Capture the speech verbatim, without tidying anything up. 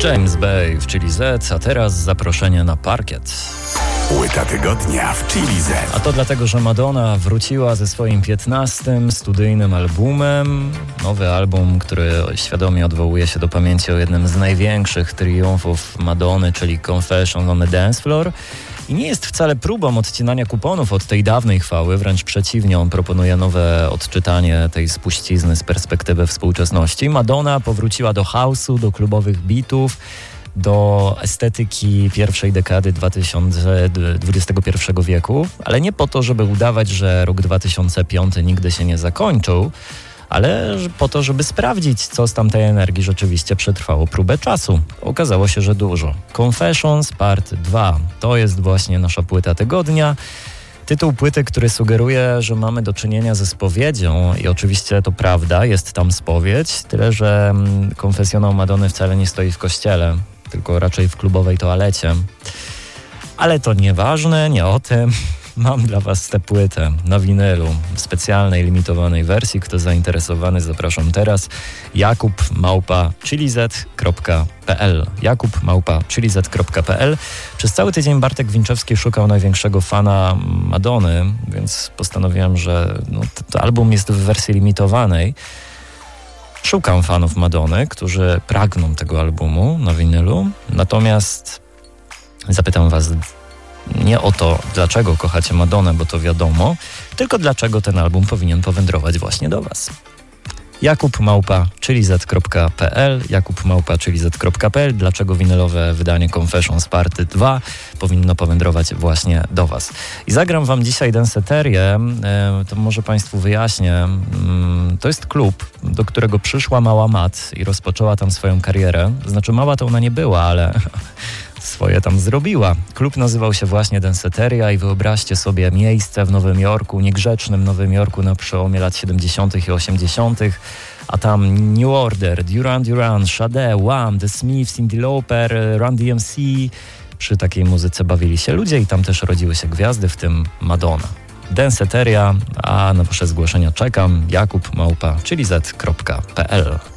James Bay w Chili Z, a teraz zaproszenie na parkiet. Płyta tygodnia w Chili Z. A to dlatego, że Madonna wróciła ze swoim piętnastym studyjnym albumem. Nowy album, który świadomie odwołuje się do pamięci o jednym z największych triumfów Madonny, czyli Confessions on the Dance Floor. I nie jest wcale próbą odcinania kuponów od tej dawnej chwały, wręcz przeciwnie, on proponuje nowe odczytanie tej spuścizny z perspektywy współczesności. Madonna powróciła do house'u, do klubowych beatów, do estetyki pierwszej dekady dwudziestego pierwszego wieku, ale nie po to, żeby udawać, że rok dwa tysiące piąty nigdy się nie zakończył, ale po to, żeby sprawdzić, co z tamtej energii rzeczywiście przetrwało próbę czasu. Okazało się, że dużo. Confessions Part dwa. To jest właśnie nasza płyta tygodnia. Tytuł płyty, który sugeruje, że mamy do czynienia ze spowiedzią i oczywiście to prawda, jest tam spowiedź, tyle że konfesjonał Madonny wcale nie stoi w kościele, tylko raczej w klubowej toalecie. Ale to nieważne, nie o tym. Mam dla Was tę płytę na winylu w specjalnej, limitowanej wersji. Kto zainteresowany, zapraszam teraz. Jakub małpa chilizet kropka p l Jakub małpa chilizet kropka p l Przez cały tydzień Bartek Winczewski szukał największego fana Madonny, więc postanowiłem, że no, to, to album jest w wersji limitowanej. Szukam fanów Madonny, którzy pragną tego albumu na winylu. Natomiast zapytam Was nie o to, dlaczego kochacie Madonnę, bo to wiadomo, tylko dlaczego ten album powinien powędrować właśnie do Was. Jakub małpa chilizet kropka p l Jakub małpa chilizet kropka p l Dlaczego winylowe wydanie Confessions Part dwa powinno powędrować właśnie do Was. I zagram Wam dzisiaj danceterię, to może Państwu wyjaśnię. To jest klub, do którego przyszła mała Mat i rozpoczęła tam swoją karierę. Znaczy mała to ona nie była, ale swoje tam zrobiła. Klub nazywał się właśnie Danceteria i wyobraźcie sobie miejsce w Nowym Jorku, niegrzecznym Nowym Jorku na przełomie lat siedemdziesiątych i osiemdziesiątych, a tam New Order, Duran Duran, Sade, Wham, The Smiths, Cyndi Lauper, Run D M C. Przy takiej muzyce bawili się ludzie i tam też rodziły się gwiazdy, w tym Madonna. Danceteria, a na Wasze zgłoszenia czekam. Jakub małpa chilizet kropka p l